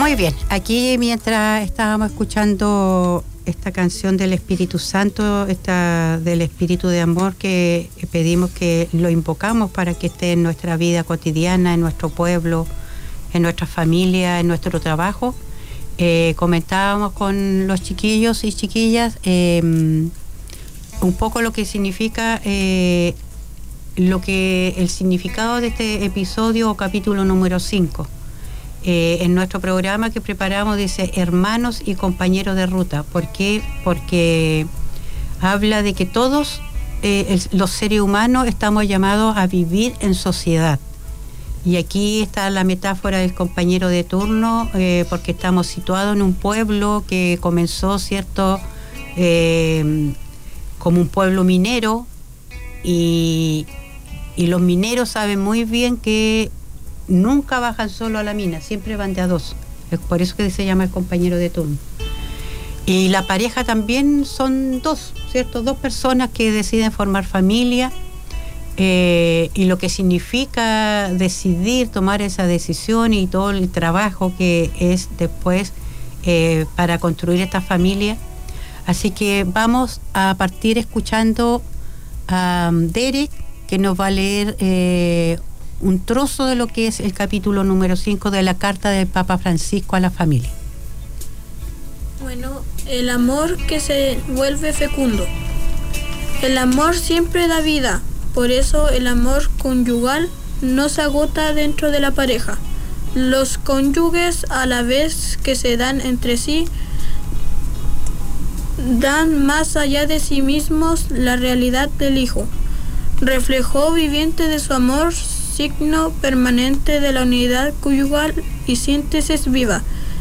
Muy bien, aquí mientras estábamos escuchando esta canción del Espíritu Santo, esta del Espíritu de Amor, que pedimos que lo invocamos para que esté en nuestra vida cotidiana, en nuestro pueblo, en nuestra familia, en nuestro trabajo. Comentábamos con los chiquillos y chiquillas un poco lo que significa el significado de este episodio o capítulo número 5. En nuestro programa que preparamos dice hermanos y compañeros de ruta. ¿Por qué? Porque habla de que todos los seres humanos estamos llamados a vivir en sociedad. Y aquí está la metáfora del compañero de turno, porque estamos situados en un pueblo que comenzó, ¿cierto?, como un pueblo minero, y los mineros saben muy bien que nunca bajan solo a la mina, siempre van de a dos. Es por eso que se llama el compañero de turno. Y la pareja también son dos, ¿cierto? Dos personas que deciden formar familia, y lo que significa decidir, tomar esa decisión y todo el trabajo que es después para construir esta familia. Así que vamos a partir escuchando a Derek, que nos va a leer un trozo de lo que es el capítulo número 5 de la carta del Papa Francisco a la familia. Bueno, el amor que se vuelve fecundo. El amor siempre da vida, por eso el amor conyugal no se agota dentro de la pareja. Los cónyuges, a la vez que se dan entre sí, dan más allá de sí mismos la realidad del Hijo, reflejo viviente de su amor, signo permanente de la unidad conyugal y síntesis viva